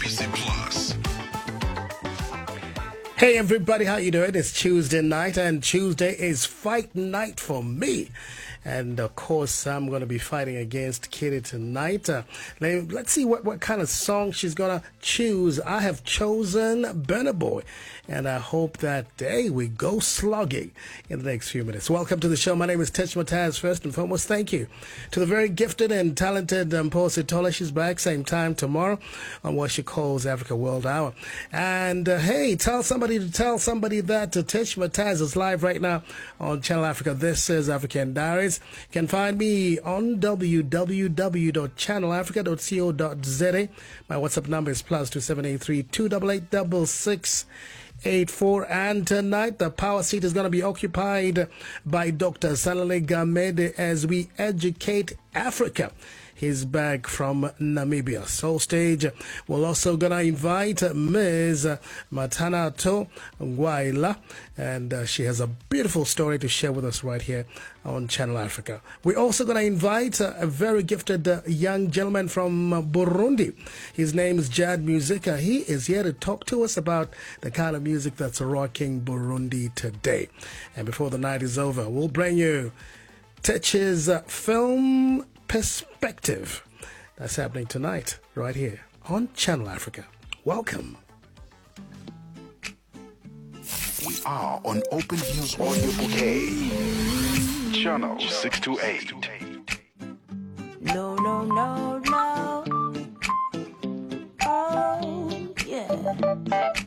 Easy Plus. Hey everybody, how you doing? It's Tuesday night, and Tuesday is fight night for me. And of course, I'm going to be fighting against Kitty tonight. Let's see what kind of song she's going to choose. I have chosen Burna Boy, and I hope that, hey, we go slugging in the next few minutes. Welcome to the show. My name is Tesh Mataz. First and foremost, thank you to the very gifted and talented Paul Sitola. She's back same time tomorrow on what she calls Africa World Hour. And hey, tell somebody that Tesh Mataz is live right now on Channel Africa. This is African Diaries. You can find me on www.channelafrica.co.za. My WhatsApp number is +2783 288 6684. And tonight, the power seat is going to be occupied by Dr. Salale Gamede as we educate Africa. He's back from Namibia. Soul Stage, we're also going to invite Ms. Matanato Ngwaila, and she has a beautiful story to share with us right here on Channel Africa. We're also going to invite a very gifted young gentleman from Burundi. His name is Jad Musica. He is here to talk to us about the kind of music that's rocking Burundi today. And before the night is over, we'll bring you Tech's film Perspective. That's happening tonight, right here on Channel Africa. Welcome. We are on Open Views Audio Bouquet. Channel 628. No. Oh, yeah.